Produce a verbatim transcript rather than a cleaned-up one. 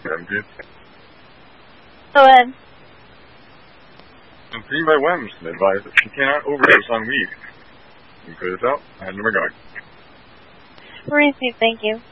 Seventeen. Go ahead. I'm seen by W E M S and advised that she cannot overdose on weed. You can clear this out. I had number going. Receive, thank you.